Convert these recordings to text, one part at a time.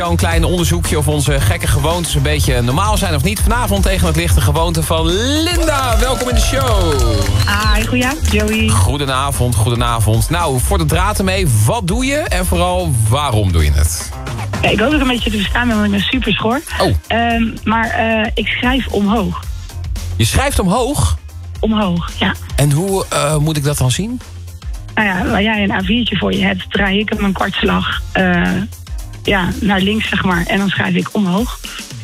Een klein onderzoekje of onze gekke gewoontes een beetje normaal zijn of niet. Vanavond tegen het licht de gewoonte van Linda. Welkom in de show. Hi, goedenavond Joey. Goedenavond. Nou, voor de draad ermee, wat doe je en vooral waarom doe je het? Ja, ik hoop dat ik een beetje te verstaan ben, want ik ben super schor. Oh. Maar ik schrijf omhoog. Je schrijft omhoog? Omhoog, ja. En hoe moet ik dat dan zien? Nou ja, waar jij een A4'tje voor je hebt, draai ik hem een kwartslag naar links, zeg maar. En dan schrijf ik omhoog.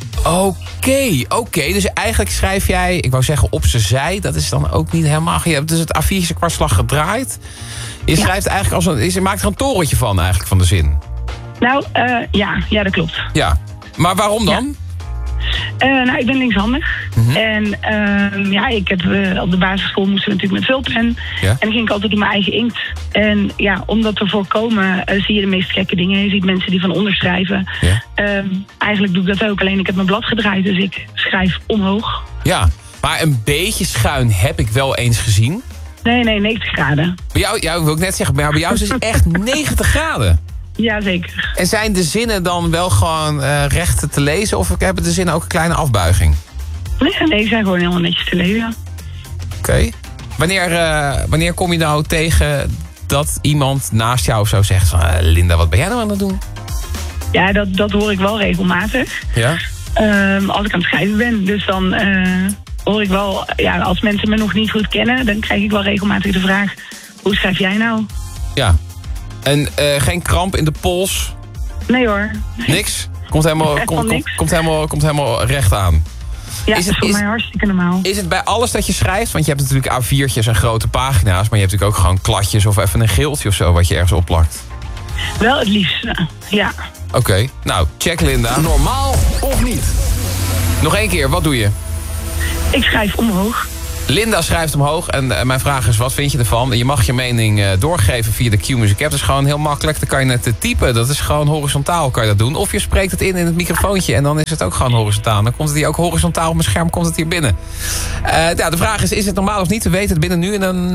Oké. Dus eigenlijk schrijf jij, ik wou zeggen op z'n zij. Dat is dan ook niet helemaal. Je hebt dus het A4'tje kwartslag gedraaid. Je schrijft eigenlijk je maakt er een torentje van eigenlijk van de zin. Nou, ja, dat klopt. Ja, maar waarom dan? Nou, ik ben linkshandig. En ik heb op de basisschool moesten we natuurlijk met vulpen. Ja. En dan ging ik altijd in mijn eigen inkt. En ja, om dat te voorkomen zie je de meest gekke dingen. Je ziet mensen die van onder schrijven. Ja. Eigenlijk doe ik dat ook. Alleen ik heb mijn blad gedraaid, dus ik schrijf omhoog. Ja, maar een beetje schuin heb ik wel eens gezien. Nee, 90 graden. Bij jou wil ik net zeggen, maar bij jou is het echt 90 graden. Jazeker. En zijn de zinnen dan wel gewoon recht te lezen? Of hebben de zinnen ook een kleine afbuiging? Nee, ze zijn gewoon helemaal netjes te lezen. Oké. Wanneer kom je nou tegen dat iemand naast jou zou zeggen van... Linda, wat ben jij nou aan het doen? Ja, dat hoor ik wel regelmatig. Ja? Als ik aan het schrijven ben. Dus dan hoor ik wel... Ja, als mensen me nog niet goed kennen... dan krijg ik wel regelmatig de vraag... Hoe schrijf jij nou? Ja. En geen kramp in de pols? Nee hoor. Niks? Komt helemaal recht aan. Ja, dat is voor mij hartstikke normaal. Is het bij alles dat je schrijft? Want je hebt natuurlijk A4'tjes en grote pagina's... maar je hebt natuurlijk ook gewoon kladjes of even een geeltje of zo... wat je ergens opplakt. Wel het liefste, ja. Oké, nou, check Linda. Normaal of niet? Nog één keer, wat doe je? Ik schrijf omhoog. Linda schrijft omhoog en mijn vraag is, wat vind je ervan? Je mag je mening doorgeven via de Q-Music app. Dat is gewoon heel makkelijk, dan kan je het typen. Dat is gewoon horizontaal, kan je dat doen. Of je spreekt het in het microfoontje en dan is het ook gewoon horizontaal. Dan komt het hier ook horizontaal op mijn scherm, komt het hier binnen. De vraag is het normaal of niet? We weten het binnen nu en dan